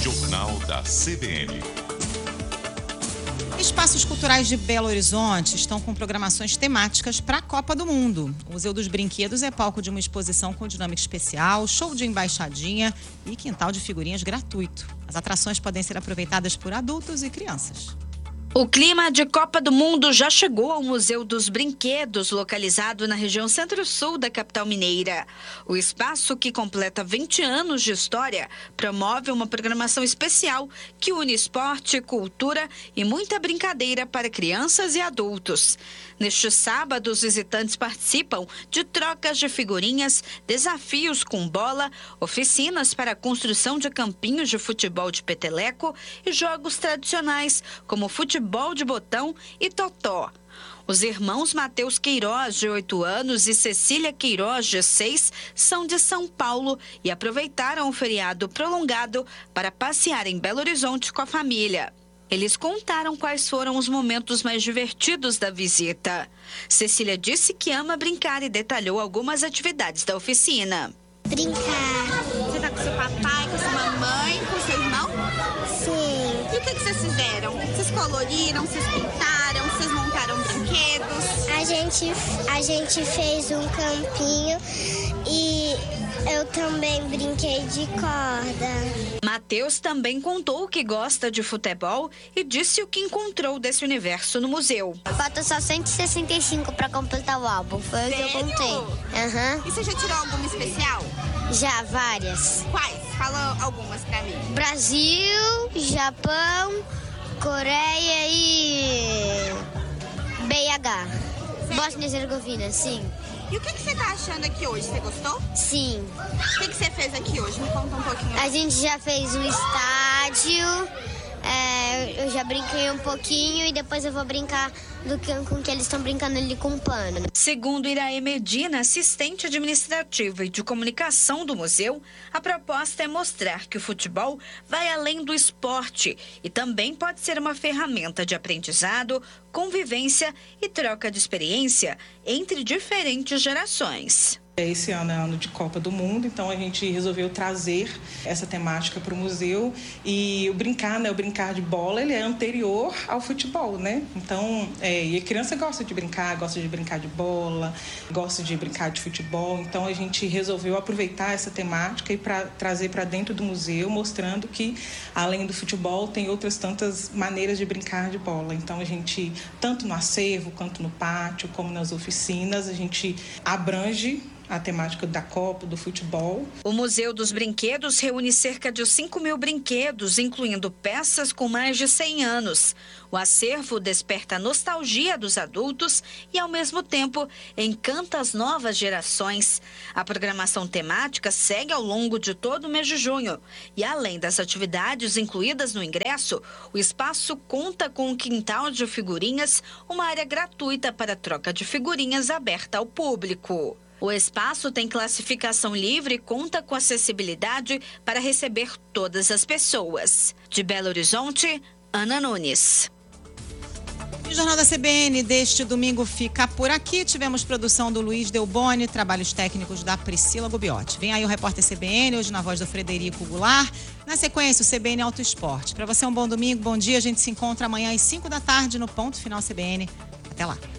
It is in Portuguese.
Jornal da CBN. Espaços culturais de Belo Horizonte estão com programações temáticas para a Copa do Mundo. O Museu dos Brinquedos é palco de uma exposição com dinâmica especial, show de embaixadinha e quintal de figurinhas gratuito. As atrações podem ser aproveitadas por adultos e crianças. O clima de Copa do Mundo já chegou ao Museu dos Brinquedos, localizado na região centro-sul da capital mineira. O espaço, que completa 20 anos de história, promove uma programação especial que une esporte, cultura e muita brincadeira para crianças e adultos. Neste sábado, os visitantes participam de trocas de figurinhas, desafios com bola, oficinas para a construção de campinhos de futebol de peteleco e jogos tradicionais, como futebol de botão e totó. Os irmãos Matheus Queiroz, de 8 anos, e Cecília Queiroz, de 6, são de São Paulo e aproveitaram o feriado prolongado para passear em Belo Horizonte com a família. Eles contaram quais foram os momentos mais divertidos da visita. Cecília disse que ama brincar e detalhou algumas atividades da oficina. Brincar. Você tá com seu papai, com sua mamãe, com seu irmão? Sim. E o que vocês fizeram? Vocês coloriram, vocês pintaram, vocês montaram brinquedos? A gente fez um campinho e eu também brinquei de corda. Matheus também contou que gosta de futebol e disse o que encontrou desse universo no museu. Falta só 165 para completar o álbum. Foi o que eu contei. E você já tirou alguma especial? Já, várias. Quais? Fala algumas pra mim. Brasil, Japão, Coreia e BH. Bósnia e Herzegovina, sim. E o que você tá achando aqui hoje? Você gostou? Sim. O que você fez aqui hoje? Me conta um pouquinho. A gente já fez um estádio, eu já brinquei um pouquinho e depois eu vou brincar com que eles estão brincando ali com pano. Segundo Iraê Medina, assistente administrativa e de comunicação do museu, a proposta é mostrar que o futebol vai além do esporte e também pode ser uma ferramenta de aprendizado, convivência e troca de experiência entre diferentes gerações. Esse ano é ano de Copa do Mundo, então a gente resolveu trazer essa temática para o museu e o brincar de bola, ele é anterior ao futebol, né? Então, e a criança gosta de brincar de bola, gosta de brincar de futebol, então a gente resolveu aproveitar essa temática e trazer para dentro do museu, mostrando que além do futebol tem outras tantas maneiras de brincar de bola. Então a gente, tanto no acervo, quanto no pátio, como nas oficinas, a gente abrange a temática da Copa, do futebol. O Museu dos Brinquedos reúne cerca de 5.000 brinquedos, incluindo peças com mais de 100 anos. O acervo desperta a nostalgia dos adultos e, ao mesmo tempo, encanta as novas gerações. A programação temática segue ao longo de todo o mês de junho. E, além das atividades incluídas no ingresso, o espaço conta com um quintal de figurinhas, uma área gratuita para troca de figurinhas aberta ao público. O espaço tem classificação livre e conta com acessibilidade para receber todas as pessoas. De Belo Horizonte, Ana Nunes. O Jornal da CBN deste domingo fica por aqui. Tivemos produção do Luiz Delboni, trabalhos técnicos da Priscila Gubiotti. Vem aí o repórter CBN, hoje na voz do Frederico Goulart. Na sequência, o CBN Auto Esporte. Para você, um bom domingo, bom dia. A gente se encontra amanhã às 5 da tarde no Ponto Final CBN. Até lá.